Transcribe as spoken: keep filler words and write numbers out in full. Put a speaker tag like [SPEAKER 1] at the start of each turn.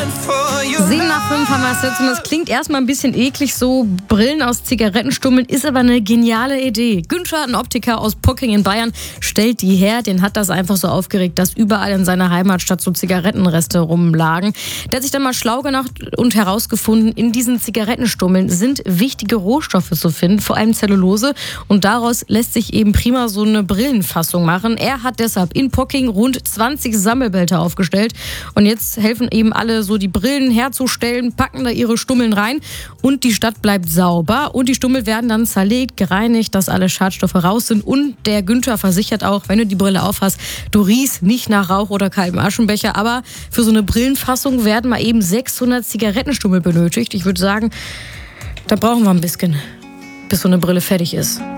[SPEAKER 1] Sieben nach fünf haben wir es jetzt und das klingt erstmal ein bisschen eklig, so Brillen aus Zigarettenstummeln, ist aber eine geniale Idee. Günther, ein Optiker aus Pocking in Bayern, stellt die her. Den hat das einfach so aufgeregt, dass überall in seiner Heimatstadt so Zigarettenreste rumlagen. Der hat sich dann mal schlau gemacht und herausgefunden, in diesen Zigarettenstummeln sind wichtige Rohstoffe zu finden, vor allem Zellulose. Und daraus lässt sich eben prima so eine Brillenfassung machen. Er hat deshalb in Pocking rund zwanzig Sammelbehälter aufgestellt. Und jetzt helfen eben alle so die Brillen herzustellen, packen da ihre Stummeln rein und die Stadt bleibt sauber und die Stummel werden dann zerlegt, gereinigt, dass alle Schadstoffe raus sind und der Günther versichert auch, wenn du die Brille aufhast, du riechst nicht nach Rauch oder kaltem Aschenbecher, aber für so eine Brillenfassung werden mal eben sechshundert Zigarettenstummel benötigt. Ich würde sagen, da brauchen wir ein bisschen, bis so eine Brille fertig ist.